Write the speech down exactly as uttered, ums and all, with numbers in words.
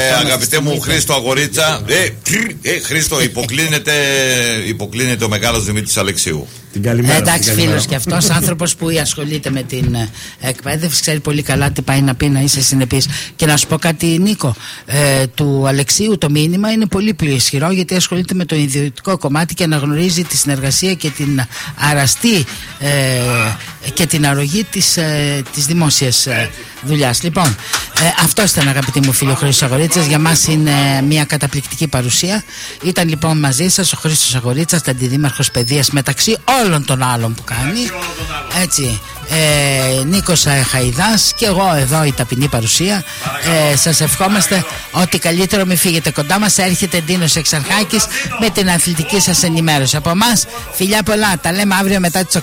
αγαπητέ μου Χρήστο Αγορίτσα, ε, ε, Χρήστο, υποκλίνεται, υποκλίνεται ο μεγάλος Δημήτρης Αλεξίου. Καλημέρα, εντάξει, φίλος και αυτός άνθρωπος που ασχολείται με την εκπαίδευση ξέρει πολύ καλά τι πάει να πει, να είσαι συνεπής. Και να σου πω κάτι, Νίκο, ε, του Αλεξίου το μήνυμα είναι πολύ πιο ισχυρό, γιατί ασχολείται με το ιδιωτικό κομμάτι και αναγνωρίζει τη συνεργασία και την αραστή ε, και την αρρωγή της, ε, της δημόσιας ε, δουλειάς. Λοιπόν, ε, αυτό ήταν, αγαπητοί μου φίλοι, ο Χρήστος Αγορίτσας. Για μας είναι μια καταπληκτική παρουσία. Ήταν λοιπόν μαζί σας ο Χρήστος Αγορίτσας, αντιδήμαρχος παιδείας, μεταξύ όλων των άλλων που κάνει. Έτσι, ε, Νίκος Χαϊδάς και εγώ εδώ η ταπεινή παρουσία. Ε, σας ευχόμαστε ότι καλύτερο μην φύγετε κοντά μας. Έρχεται Ντίνος Εξαρχάκης με την αθλητική σας ενημέρωση. Από εμάς φιλιά πολλά, τα λέμε αύριο μετά τις οκτώ.